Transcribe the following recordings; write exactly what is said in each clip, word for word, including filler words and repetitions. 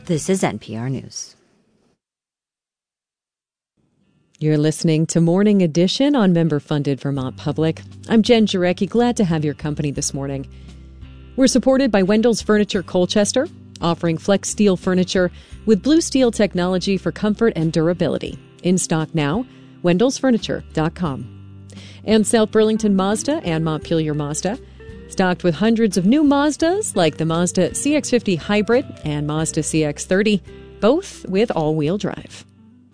This is N P R News. You're listening to Morning Edition on member-funded Vermont Public. I'm Jen Jarecki, glad to have your company this morning. We're supported by Wendell's Furniture Colchester, offering flex steel furniture with blue steel technology for comfort and durability. In stock now, wendells furniture dot com. And South Burlington Mazda and Montpelier Mazda, stocked with hundreds of new Mazdas like the Mazda C X fifty Hybrid and Mazda C X thirty, both with all-wheel drive.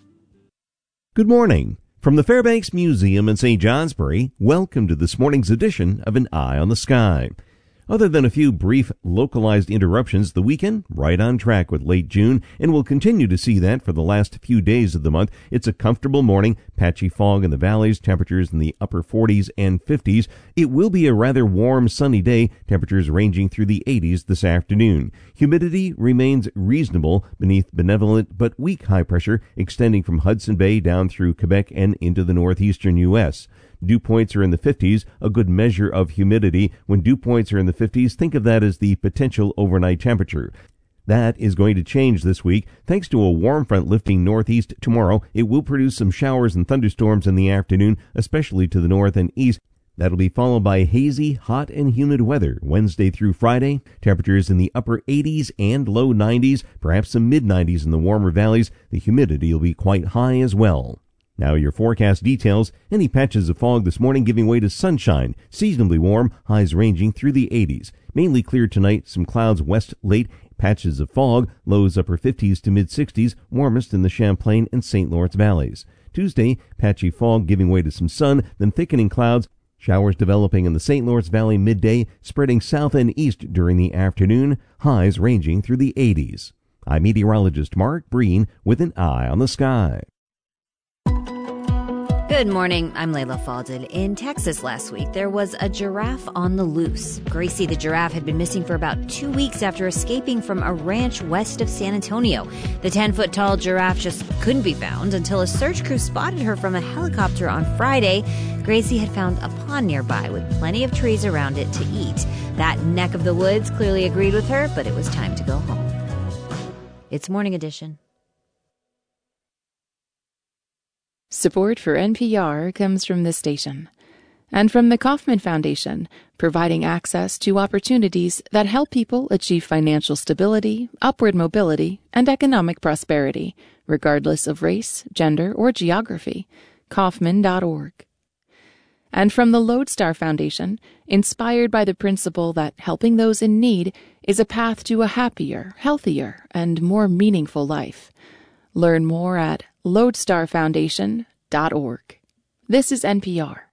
Good morning. From the Fairbanks Museum in Saint Johnsbury, welcome to this morning's edition of An Eye on the Sky. Other than a few brief localized interruptions, the weekend right on track with late June, and we'll continue to see that for the last few days of the month. It's a comfortable morning, patchy fog in the valleys, temperatures in the upper forties and fifties. It will be a rather warm, sunny day, temperatures ranging through the eighties this afternoon. Humidity remains reasonable beneath benevolent but weak high pressure extending from Hudson Bay down through Quebec and into the northeastern U S Dew points are in the fifties, a good measure of humidity. When dew points are in the fifties, think of that as the potential overnight temperature. That is going to change this week. Thanks to a warm front lifting northeast tomorrow, it will produce some showers and thunderstorms in the afternoon, especially to the north and east. That'll be followed by hazy, hot, and humid weather Wednesday through Friday. Temperatures in the upper eighties and low nineties, perhaps some mid nineties in the warmer valleys. The humidity will be quite high as well. Now your forecast details. Any patches of fog this morning giving way to sunshine. Seasonably warm, highs ranging through the eighties. Mainly clear tonight, some clouds west late, patches of fog, lows upper fifties to mid sixties, warmest in the Champlain and Saint Lawrence valleys. Tuesday, patchy fog giving way to some sun, then thickening clouds. Showers developing in the Saint Lawrence Valley midday, spreading south and east during the afternoon, highs ranging through the eighties. I'm meteorologist Mark Breen with an eye on the sky. Good morning. I'm Layla Falded. In Texas last week, there was a giraffe on the loose. Gracie the giraffe had been missing for about two weeks after escaping from a ranch west of San Antonio. The ten-foot-tall giraffe just couldn't be found until a search crew spotted her from a helicopter on Friday. Gracie had found a pond nearby with plenty of trees around it to eat. That neck of the woods clearly agreed with her, but it was time to go home. It's Morning Edition. Support for N P R comes from this station and from the Kauffman Foundation, providing access to opportunities that help people achieve financial stability, upward mobility, and economic prosperity, regardless of race, gender, or geography. Kauffman dot org. And from the Lodestar Foundation, inspired by the principle that helping those in need is a path to a happier, healthier, and more meaningful life. Learn more at lodestar foundation dot org. This is N P R.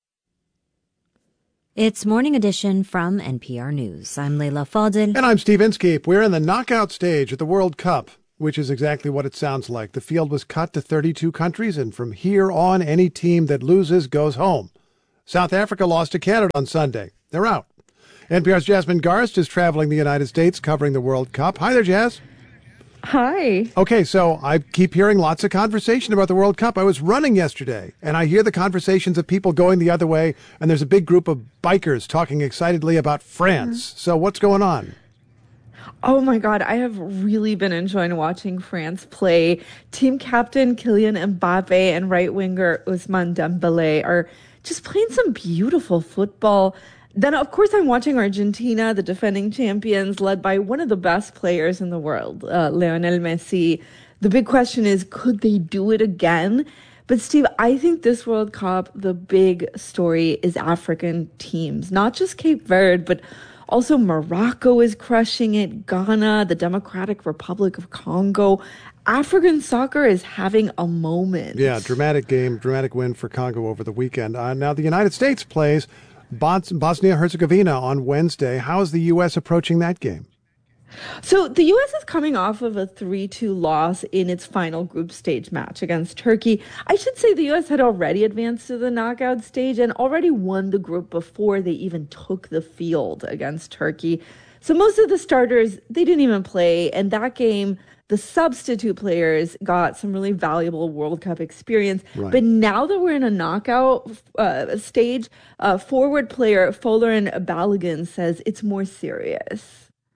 It's Morning Edition from N P R News. I'm Layla Falded. And I'm Steve Inskeep. We're in the knockout stage at the World Cup, which is exactly what it sounds like. The field was cut to thirty-two countries, and from here on, any team that loses goes home. South Africa lost to Canada on Sunday. They're out. N P R's Jasmine Garst is traveling the United States covering the World Cup. Hi there, Jazz. Hi. Okay, so I keep hearing lots of conversation about the World Cup. I was running yesterday, and I hear the conversations of people going the other way, and there's a big group of bikers talking excitedly about France. Mm-hmm. So what's going on? Oh my God, I have really been enjoying watching France play. Team captain Kylian Mbappe and right winger Ousmane Dembélé are just playing some beautiful football. Then, of course, I'm watching Argentina, the defending champions, led by one of the best players in the world, uh, Lionel Messi. The big question is, could they do it again? But, Steve, I think this World Cup, the big story is African teams, not just Cape Verde, but also Morocco is crushing it, Ghana, the Democratic Republic of Congo. African soccer is having a moment. Yeah, dramatic game, dramatic win for Congo over the weekend. Uh, now, the United States plays Bosnia-Herzegovina on Wednesday. How is the U S approaching that game? So the U S is coming off of a three two loss in its final group stage match against Turkey. I should say the U S had already advanced to the knockout stage and already won the group before they even took the field against Turkey. So most of the starters, they didn't even play. And that game, the substitute players got some really valuable World Cup experience. Right. But now that we're in a knockout uh, stage, uh, forward player Folarin Balogun says it's more serious.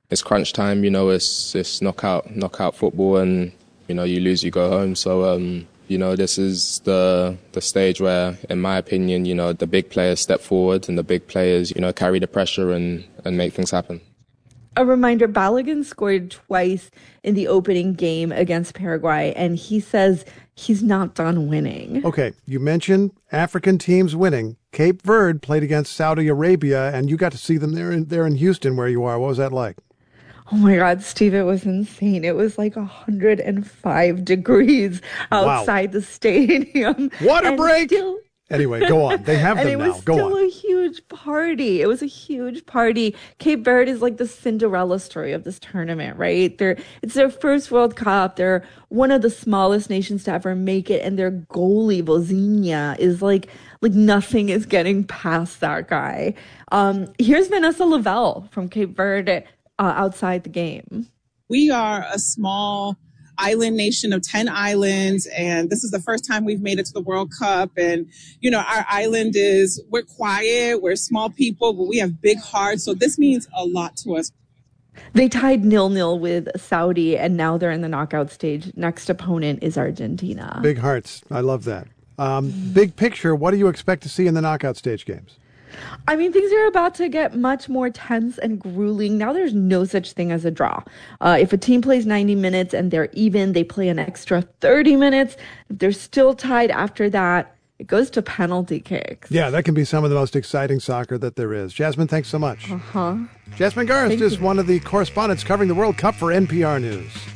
It's crunch time, you know, it's it's knockout knockout football, and, you know, you lose, you go home. So, um, you know, this is the the stage where, in my opinion, you know, the big players step forward and the big players, you know, carry the pressure and, and make things happen. A reminder, Balogun scored twice in the opening game against Paraguay, and he says he's not done winning. Okay, you mentioned African teams winning. Cape Verde played against Saudi Arabia, and you got to see them there in, there in Houston where you are. What was that like? Oh my God, Steve, it was insane. It was like one hundred five degrees outside wow. the stadium. Water break! Still, anyway, go on. They have them and now. it was Go still on. a huge party. It was a huge party. Cape Verde is like the Cinderella story of this tournament, right? They're It's their first World Cup. They're one of the smallest nations to ever make it, and their goalie, Vozinha, is like, like nothing is getting past that guy. Um, here's Vanessa Lavelle from Cape Verde. Uh, outside the game. We are a small island nation of ten islands, and this is the first time we've made it to the World Cup. And, you know, our island is, we're quiet, we're small people, but we have big hearts. So this means a lot to us. They tied nil-nil with Saudi, and now they're in the knockout stage. Next opponent is Argentina. Big hearts. I love that. Um, big picture, what do you expect to see in the knockout stage games? I mean, things are about to get much more tense and grueling. Now there's no such thing as a draw. Uh, if a team plays ninety minutes and they're even, they play an extra thirty minutes. If they're still tied after that, it goes to penalty kicks. Yeah, that can be some of the most exciting soccer that there is. Jasmine, thanks so much. Uh-huh. Jasmine Garst is one of the correspondents covering the World Cup for N P R News.